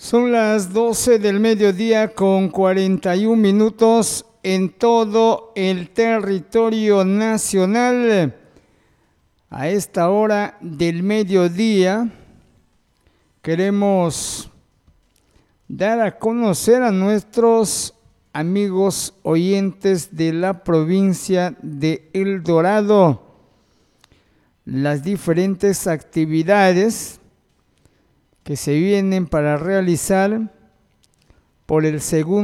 Son las 12 del mediodía con 41 minutos en todo el territorio nacional. A esta hora del mediodía queremos dar a conocer a nuestros amigos oyentes de la provincia de El Dorado las diferentes actividades que se vienen para realizar por el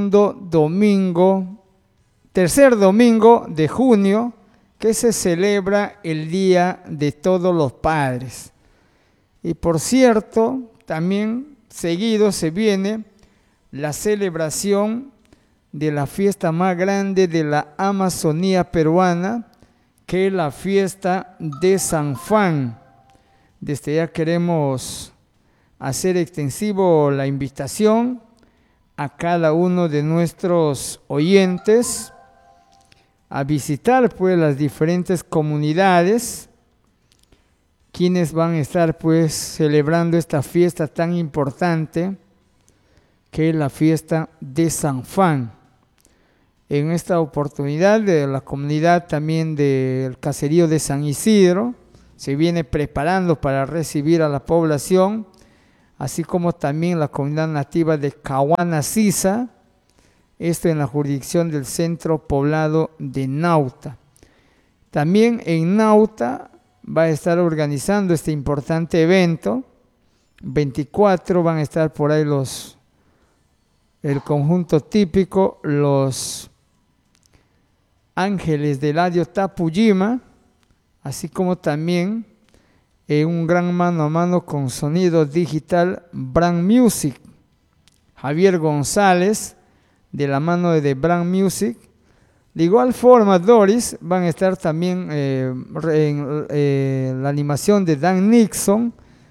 tercer domingo de junio, que se celebra el Día de Todos los Padres. Y por cierto, también seguido se viene la celebración de la fiesta más grande de la Amazonía peruana, que es la fiesta de San Juan. Desde ya queremos hacer extensivo la invitación a cada uno de nuestros oyentes a visitar pues las diferentes comunidades, quienes van a estar pues celebrando esta fiesta tan importante que es la fiesta de San Juan. En esta oportunidad de la comunidad también del caserío de San Isidro se viene preparando para recibir a la población, así como también la comunidad nativa de Cahuana Sisa, esto en la jurisdicción del centro poblado de Nauta. También en Nauta va a estar organizando este importante evento. 24 van a estar por ahí el conjunto típico, los Ángeles del Ladio Tapujima, así como también un gran mano a mano con sonido digital Brand Music. Javier González, de la mano de Brand Music. De igual forma, Doris van a estar también en la animación de Dan Nixon,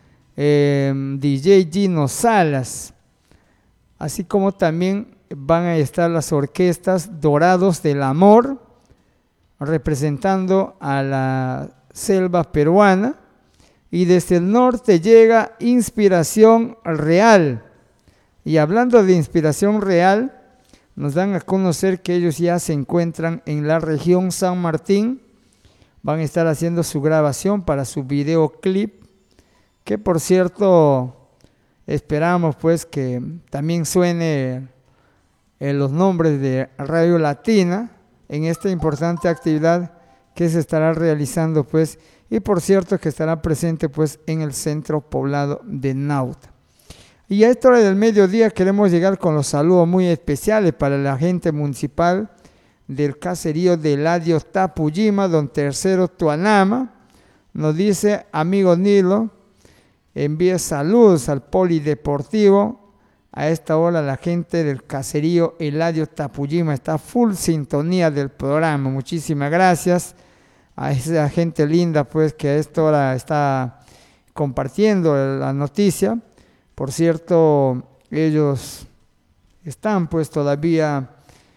DJ Gino Salas, así como también van a estar las orquestas Dorados del Amor, representando a la selva peruana, y desde el norte llega Inspiración Real. Y hablando de Inspiración Real, nos dan a conocer que ellos ya se encuentran en la región San Martín. Van a estar haciendo su grabación para su videoclip, que por cierto esperamos pues que también suene los nombres de Radio Latina en esta importante actividad que se estará realizando pues, y por cierto que estará presente pues en el centro poblado de Nauta. Y a esta hora del mediodía queremos llegar con los saludos muy especiales para el agente municipal del caserío de Ladio Tapujima, don Tercero Tuanama. Nos dice: amigo Nilo, envía saludos al polideportivo. A esta hora la gente del caserío Eladio Tapujima está full sintonía del programa. Muchísimas gracias a esa gente linda pues que a esta hora está compartiendo la noticia. Por cierto, ellos están pues todavía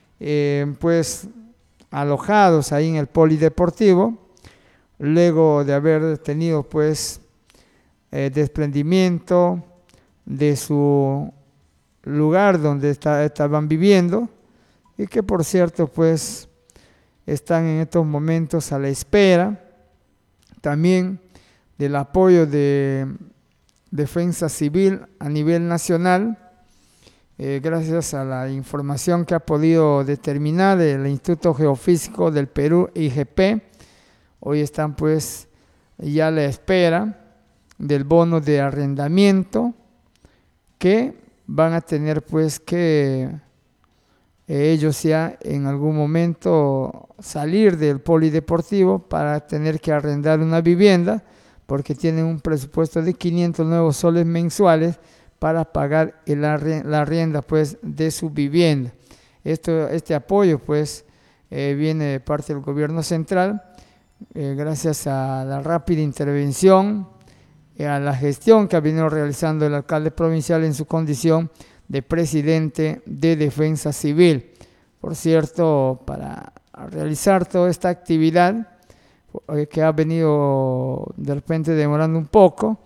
pues alojados ahí en el polideportivo, luego de haber tenido pues desprendimiento de su lugar donde estaban viviendo, y que por cierto pues están en estos momentos a la espera también del apoyo de Defensa Civil a nivel nacional, gracias a la información que ha podido determinar el Instituto Geofísico del Perú, IGP. Hoy están pues ya a la espera del bono de arrendamiento, que van a tener pues que ellos ya en algún momento salir del polideportivo para tener que arrendar una vivienda, porque tienen un presupuesto de 500 nuevos soles mensuales para pagar la arrienda pues de su vivienda. Este apoyo pues viene de parte del gobierno central, gracias a la rápida intervención, a la gestión que ha venido realizando el alcalde provincial en su condición de presidente de Defensa Civil. Por cierto, para realizar toda esta actividad que ha venido de repente demorando un poco,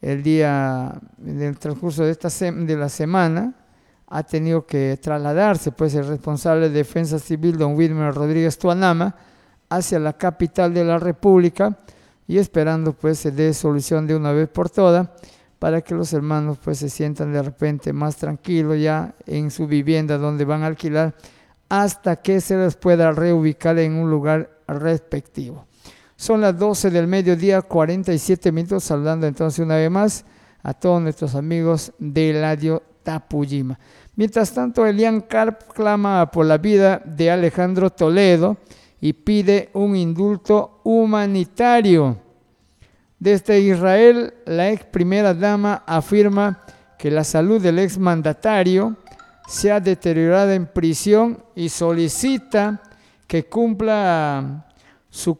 en el transcurso de la semana, ha tenido que trasladarse, pues, el responsable de Defensa Civil, don Wilmer Rodríguez Tuanama, hacia la capital de la República, y esperando, pues, se dé solución de una vez por todas, para que los hermanos, pues, se sientan de repente más tranquilos ya en su vivienda donde van a alquilar, hasta que se les pueda reubicar en un lugar respectivo. Son las 12 del mediodía, 47 minutos, saludando entonces una vez más a todos nuestros amigos de Radio Tapujima. Mientras tanto, Elian Carp clama por la vida de Alejandro Toledo y pide un indulto humanitario. Desde Israel, la ex primera dama afirma que la salud del ex mandatario se ha deteriorado en prisión y solicita que cumpla su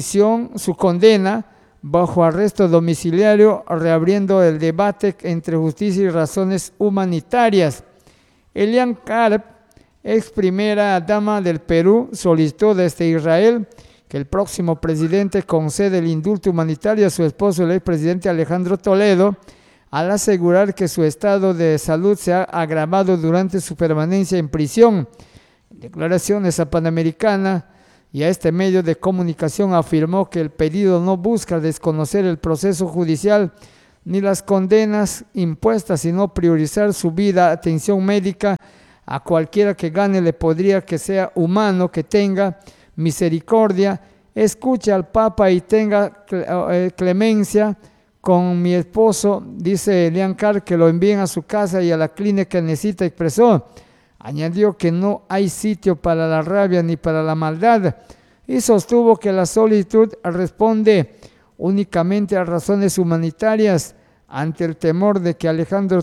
condena bajo arresto domiciliario, reabriendo el debate entre justicia y razones humanitarias. Elian Carp, ex primera dama del Perú, solicitó desde Israel que el próximo presidente conceda el indulto humanitario a su esposo, el expresidente Alejandro Toledo, al asegurar que su estado de salud se ha agravado durante su permanencia en prisión. En declaraciones a Panamericana y a este medio de comunicación afirmó que el pedido no busca desconocer el proceso judicial ni las condenas impuestas, sino priorizar su vida, atención médica. A cualquiera que gane le podría que sea humano, que tenga misericordia, escuche al Papa y tenga clemencia con mi esposo, dice Elian Carp, que lo envíen a su casa y a la clínica que necesita, expresó. Añadió que no hay sitio para la rabia ni para la maldad y sostuvo que la solicitud responde únicamente a razones humanitarias ante el temor de que Alejandro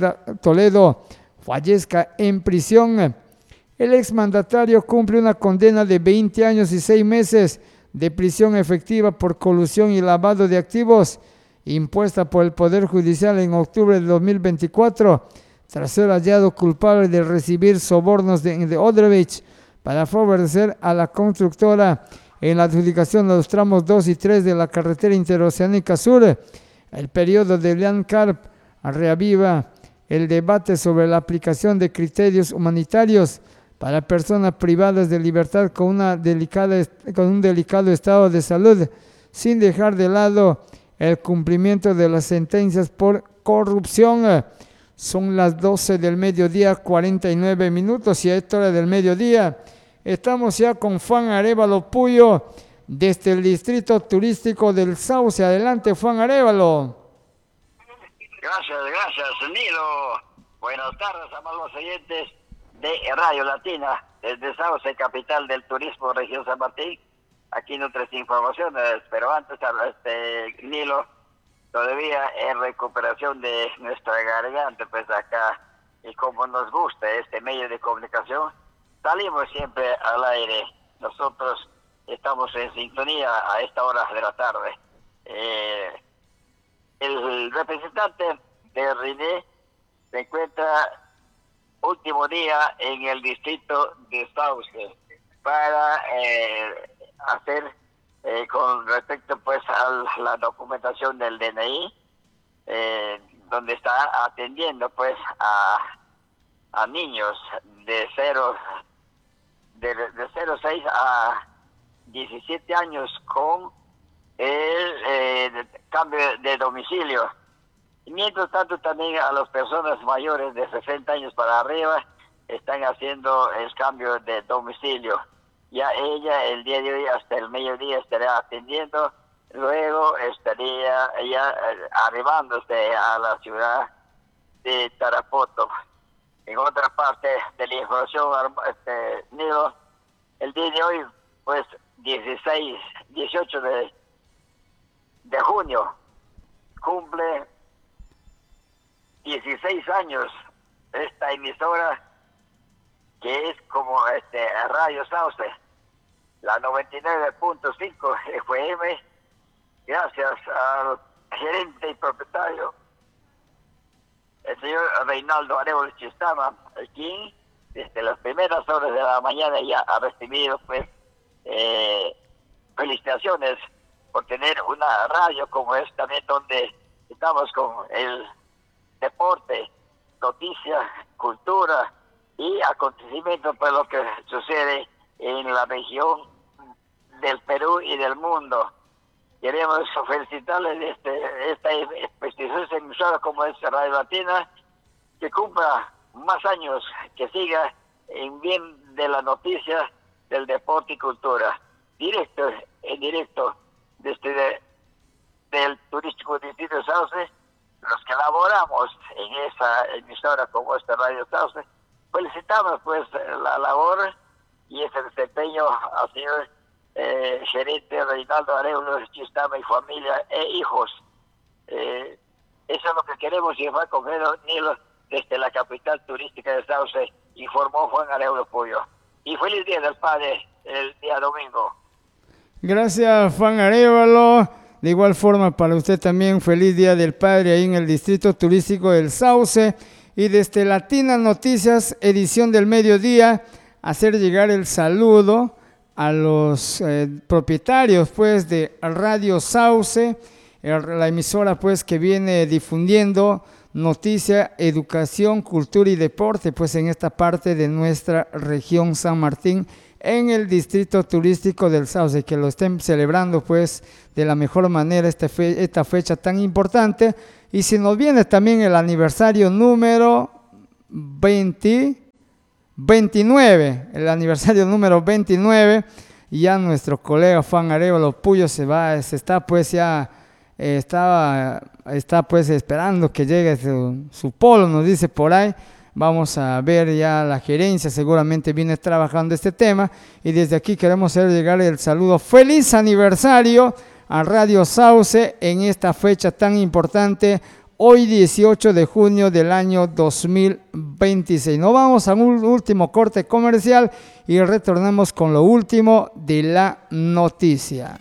Toledo fallezca en prisión. El exmandatario cumple una condena de 20 años y 6 meses de prisión efectiva por colusión y lavado de activos, impuesta por el Poder Judicial en octubre de 2024, tras ser hallado culpable de recibir sobornos de Odebrecht para favorecer a la constructora en la adjudicación de los tramos 2 y 3 de la carretera interoceánica sur. El periodo de Elian Carp reaviva el debate sobre la aplicación de criterios humanitarios para personas privadas de libertad con un delicado estado de salud, sin dejar de lado el cumplimiento de las sentencias por corrupción. Son las 12 del mediodía, 49 minutos, y a esta hora del mediodía estamos ya con Juan Arévalo Puyo desde el Distrito Turístico del Sauce. Adelante, Juan Arévalo. Gracias, Nilo. Buenas tardes, amados oyentes de Radio Latina, desde Sauce, capital del turismo, región San Martín. Aquí nuestras informaciones, pero antes, Nilo, todavía en recuperación de nuestra garganta, pues acá, y como nos gusta este medio de comunicación, salimos siempre al aire. Nosotros estamos en sintonía a esta hora de la tarde. El representante de RINE se encuentra último día en el distrito de Sauce para hacer con respecto pues a la documentación del DNI, donde está atendiendo pues a niños de 0,6 a 17 años con el cambio de domicilio. Y mientras tanto también a las personas mayores de 60 años para arriba están haciendo el cambio de domicilio. Ya ella el día de hoy hasta el mediodía estaría atendiendo, luego estaría ya arribándose a la ciudad de Tarapoto. En otra parte de la información, Nilo, el día de hoy, pues 18 de junio, cumple 16 años esta emisora que es como Radio Sauce, la 99.5 FM, gracias al gerente y propietario, el señor Reinaldo Arévalo Chistama, quien desde las primeras horas de la mañana ya ha recibido pues felicitaciones por tener una radio como esta, también donde Estamos con el deporte, noticia, cultura y acontecimientos por lo que sucede en la región del Perú y del mundo. Queremos felicitarles esta prestigiosa emisora como es Radio Latina, que cumpla más años, que siga en bien de la noticia, del deporte y cultura. En directo desde del Turístico Distrito de Sauce, los que laboramos en esa emisora como esta Radio Sauce, felicitamos pues la labor y ese desempeño al señor gerente Reinaldo Arevalo Chistama y familia e hijos. Eso es lo que queremos llevar con Nilo desde la capital turística de Sauce, informó Juan Arevalo Puyo. Y feliz Día del Padre el día domingo. Gracias, Juan Arevalo. De igual forma, para usted también, feliz Día del Padre ahí en el Distrito Turístico del Sauce. Y desde Latina Noticias, edición del mediodía, hacer llegar el saludo a los propietarios pues de Radio Sauce, la emisora pues que viene difundiendo noticia, educación, cultura y deporte pues en esta parte de nuestra región San Martín, en el Distrito Turístico del Sauce, que lo estén celebrando pues de la mejor manera esta fecha tan importante. Y si nos viene también el aniversario número 29, el aniversario número 29, y ya nuestro colega Juan Arevalo Puyo está pues esperando que llegue su polo, nos dice por ahí. Vamos a ver, ya la gerencia seguramente viene trabajando este tema, y desde aquí queremos hacer llegar el saludo. Feliz aniversario a Radio Sauce en esta fecha tan importante, hoy 18 de junio del año 2026. Nos vamos a un último corte comercial y retornamos con lo último de la noticia.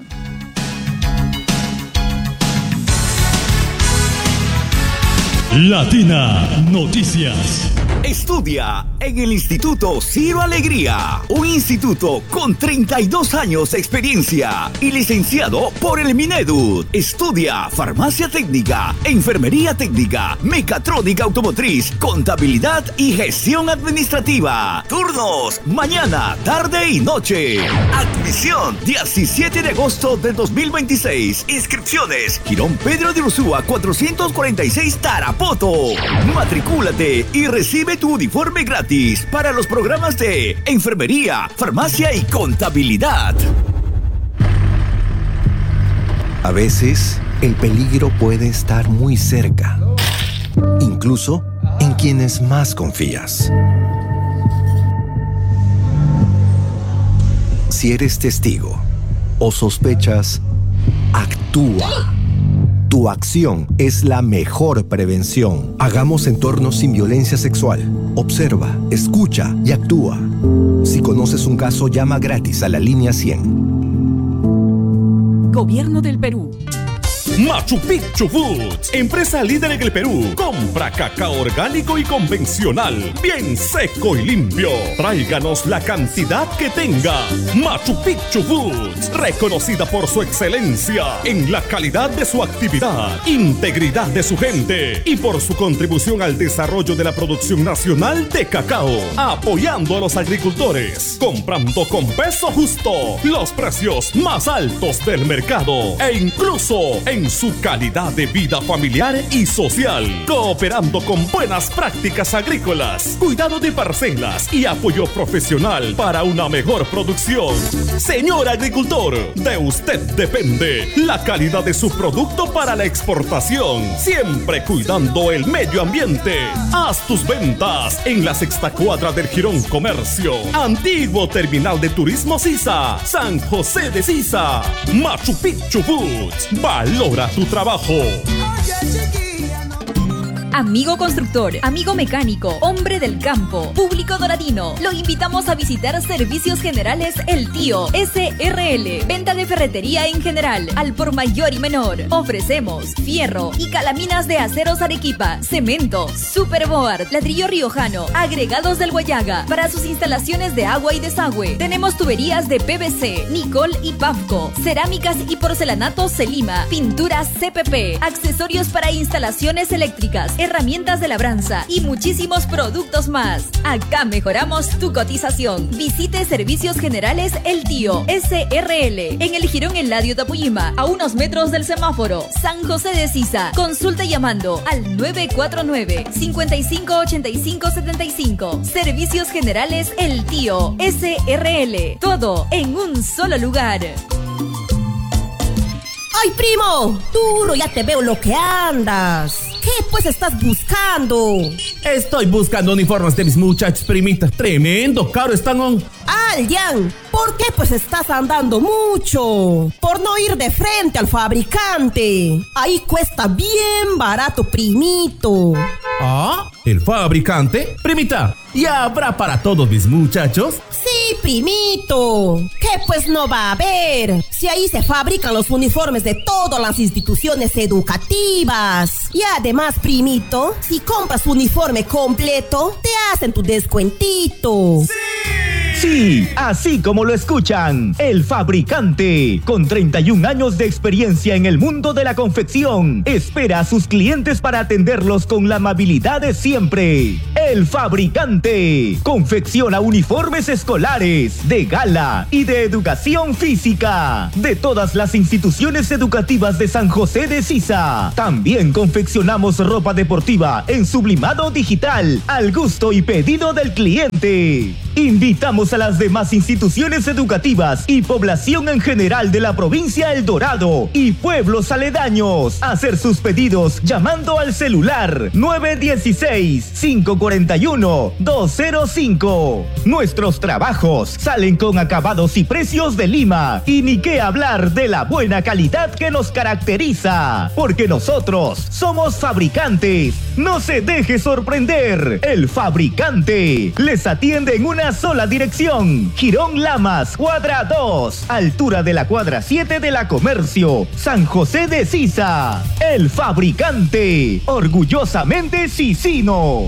Latina Noticias. Estudia en el Instituto Ciro Alegría, un instituto con 32 años de experiencia y licenciado por el Minedu. Estudia farmacia técnica, enfermería técnica, mecatrónica automotriz, contabilidad y gestión administrativa. Turnos mañana, tarde y noche. Admisión 17 de agosto del 2026. Inscripciones Girón Pedro de Ursúa 446 Tarapoto. Matricúlate y recibe tu uniforme gratis para los programas de enfermería, farmacia y contabilidad. A veces, el peligro puede estar muy cerca, incluso en quienes más confías. Si eres testigo o sospechas, actúa. Tu acción es la mejor prevención. Hagamos entornos sin violencia sexual. Observa, escucha y actúa. Si conoces un caso, llama gratis a la línea 100. Gobierno del Perú. Machu Picchu Foods, empresa líder en el Perú. Compra cacao orgánico y convencional, bien seco y limpio. Tráiganos la cantidad que tenga. Machu Picchu Foods, reconocida por su excelencia en la calidad de su actividad, integridad de su gente y por su contribución al desarrollo de la producción nacional de cacao, apoyando a los agricultores, comprando con peso justo, los precios más altos del mercado e incluso en su calidad de vida familiar y social, cooperando con buenas prácticas agrícolas, cuidado de parcelas y apoyo profesional para una mejor producción. Señor agricultor, de usted depende la calidad de su producto para la exportación, siempre cuidando el medio ambiente. Haz tus ventas en la sexta cuadra del Girón Comercio, antiguo terminal de turismo Sisa, San José de Sisa. Machu Picchu Foods, valora tu trabajo. Amigo constructor, amigo mecánico, hombre del campo, público doradino, lo invitamos a visitar Servicios Generales El Tío SRL. Venta de ferretería en general, al por mayor y menor. Ofrecemos fierro y calaminas de aceros Arequipa, cemento, superboard, ladrillo riojano, agregados del Guayaga. Para sus instalaciones de agua y desagüe, tenemos tuberías de PVC, Nicol y Pavco, cerámicas y porcelanatos Celima, pinturas CPP, accesorios para instalaciones eléctricas, herramientas de labranza y muchísimos productos más. Acá mejoramos tu cotización. Visite Servicios Generales El Tío SRL en el Jirón Eladio Tapuyima, a unos metros del semáforo, San José de Sisa. Consulte llamando al 949-558575. Servicios Generales El Tío SRL. Todo en un solo lugar. ¡Ay, primo! Duro, ya te veo lo que andas. ¿Qué pues estás buscando? Estoy buscando uniformes de mis muchachos, primita. Tremendo caro están. Aljan, ¿por qué pues estás andando mucho? Por no ir de frente al fabricante. Ahí cuesta bien barato, primito. ¿Ah? ¿El fabricante? Primita, ¿ya habrá para todos mis muchachos? Sí, primito. ¿Qué pues no va a haber? Si ahí se fabrican los uniformes de todas las instituciones educativas. Y además, primito, si compras uniforme completo, te hacen tu descuentito. Sí, así como lo escuchan, El Fabricante, con 31 años de experiencia en el mundo de la confección, espera a sus clientes para atenderlos con la amabilidad de siempre. El Fabricante confecciona uniformes escolares, de gala y de educación física, de todas las instituciones educativas de San José de Sisa. También confeccionamos ropa deportiva en sublimado digital, al gusto y pedido del cliente. Invitamos a las demás instituciones educativas y población en general de la provincia El Dorado y pueblos aledaños a hacer sus pedidos llamando al celular 916-541-205. Nuestros trabajos salen con acabados y precios de Lima, y ni qué hablar de la buena calidad que nos caracteriza, porque nosotros somos fabricantes. No se deje sorprender. El Fabricante les atiende en una sola dirección: Jirón Lamas, cuadra 2, altura de la cuadra 7 de la Comercio, San José de Sisa. El Fabricante, orgullosamente sisino.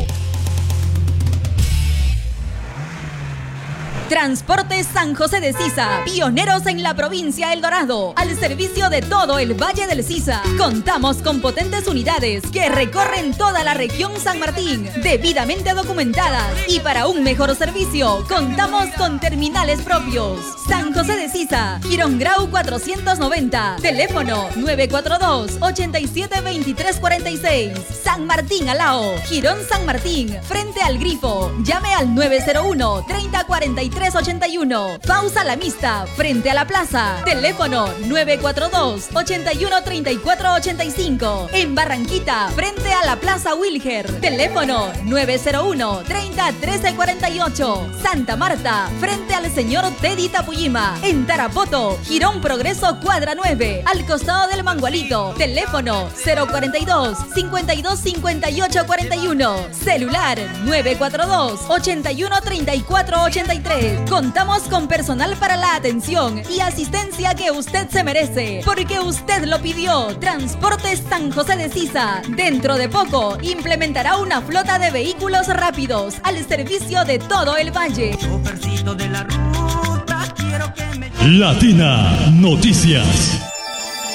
Transportes San José de Sisa, pioneros en la provincia El Dorado, al servicio de todo el Valle del Sisa. Contamos con potentes unidades que recorren toda la región San Martín, debidamente documentadas, y para un mejor servicio, contamos con terminales propios. San José de Sisa, Jirón Grau 490, teléfono 942-872346. San Martín Alao, Jirón San Martín, frente al Grifo. Llame al 901-3043-81. Pausa La Mista, frente a la plaza. Teléfono 942-813485. En Barranquita, frente a la plaza Wilger. Teléfono 901-301348. Santa Marta, frente al señor Teddy Tapuyima. En Tarapoto, Jirón Progreso cuadra 9, al costado del Mangualito. Teléfono 042-525841. Celular 942-813483. Contamos con personal para la atención y asistencia que usted se merece, porque usted lo pidió. Transportes San José de Sisa, dentro de poco implementará una flota de vehículos rápidos al servicio de todo el valle. Latina Noticias.